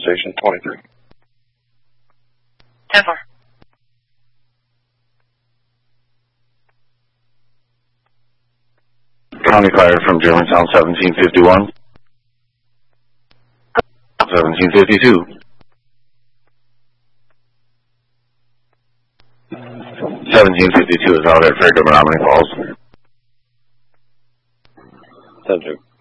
station 23. 10-4. County Fire from Germantown 1751. 1752. 1752 is out at Fairhaven, Menominee Falls. Subject